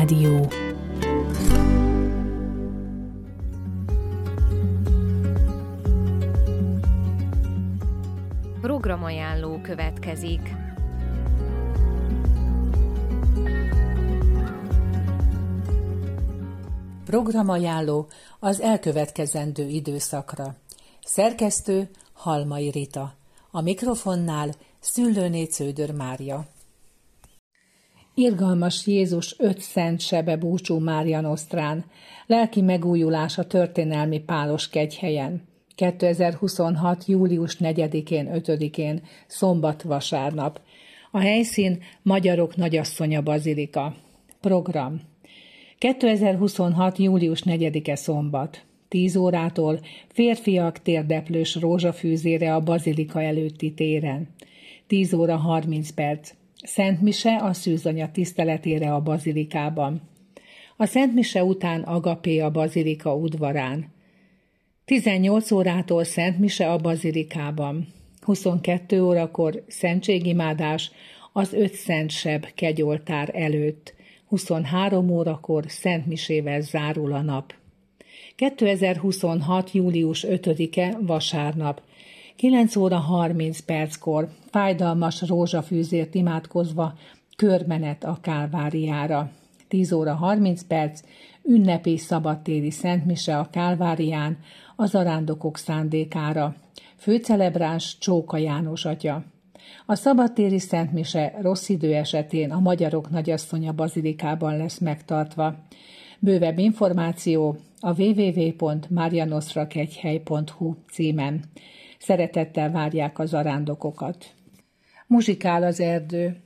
Rádió. Programajánló következik. Programajánló az elkövetkezendő időszakra. Szerkesztő Halmai Rita. A mikrofonnál Szüllőné Cződör Mária. Irgalmas Jézus 5 szent sebe búcsú Mária Nosztrán. Lelki megújulás a történelmi Pálos kegyhelyen. 2026. július 4-én, 5-én, szombat-vasárnap. A helyszín Magyarok Nagyasszonya Bazilika. Program. 2026. július 4-e szombat. 10 órától férfiak térdeplős rózsafűzére a Bazilika előtti téren. 10 óra 30 perc. Szent Mise a Szűzanya tiszteletére a Bazilikában. A Szent Mise után agapé a Bazilika udvarán. 18 órától Szent Mise a Bazilikában. 22 órakor szentségimádás az 5 szent seb kegyoltár előtt. 23 órakor Szent Misével zárul a nap. 2026. július 5-e vasárnap. 9 óra 30 perckor fájdalmas rózsafűzért imádkozva körmenet a Kálváriára. 10 óra 30 perc ünnepi szabadtéri Szent Mise a Kálvárián a zarándokok szándékára. Főcelebráns Csóka János atya. A szabadtéri Szent Mise rossz idő esetén a Magyarok Nagyasszonya Bazilikában lesz megtartva. Bővebb információ a www.marianosztrakegyhely.hu címen. Szeretettel várják a zarándokokat. Muzsikál az erdő.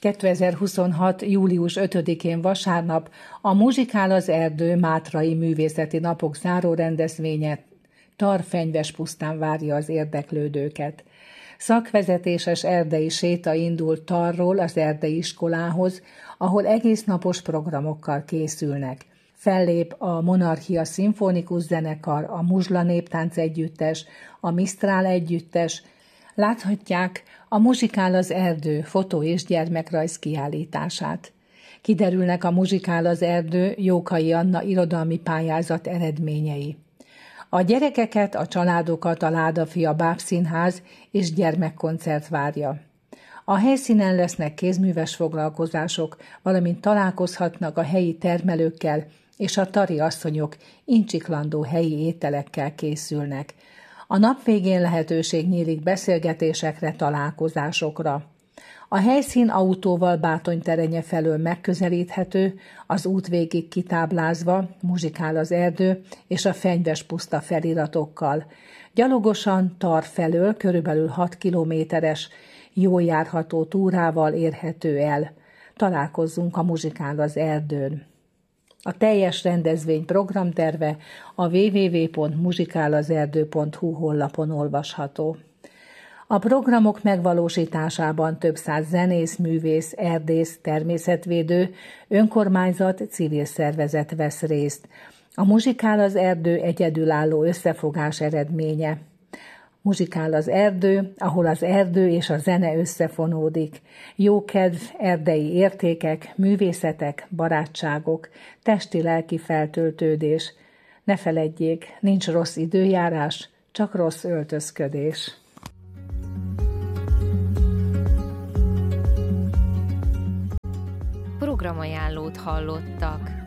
2026. július 5-én vasárnap a Muzsikál az erdő Mátrai Művészeti Napok záró rendezvénye Tar-Fenyvespusztán várja az érdeklődőket. Szakvezetéses erdei séta indul Tarról az erdei iskolához, ahol egésznapos programokkal készülnek. Fellép a Monarchia Szimfonikus Zenekar, a Muzsla Néptánc Együttes, a Misztrál Együttes. Láthatják a Muzsikál az erdő fotó- és gyermekrajz kiállítását. Kiderülnek a Muzsikál az erdő Jókai Anna irodalmi pályázat eredményei. A gyerekeket, a családokat a Ládafia Bábszínház és gyermekkoncert várja. A helyszínen lesznek kézműves foglalkozások, valamint találkozhatnak a helyi termelőkkel, és a tari asszonyok incsiklandó helyi ételekkel készülnek. A nap végén lehetőség nyílik beszélgetésekre, találkozásokra. A helyszín autóval Bátonyterenye felől megközelíthető, az út végig kitáblázva, Muzsikál az erdő és a Fenyvespuszta feliratokkal. Gyalogosan Tar felől körülbelül 6 kilométeres, jól járható túrával érhető el. Találkozzunk a Muzsikál az erdőn. A teljes rendezvény programterve a www.muzsikálazerdő.hu honlapon olvasható. A programok megvalósításában több száz zenész, művész, erdész, természetvédő, önkormányzat, civil szervezet vesz részt. A Muzsikál az erdő egyedülálló összefogás eredménye. Muzsikál az erdő, ahol az erdő és a zene összefonódik. Jókedv, erdei értékek, művészetek, barátságok, testi-lelki feltöltődés. Ne feledjék, nincs rossz időjárás, csak rossz öltözködés. Programajánlót hallottak.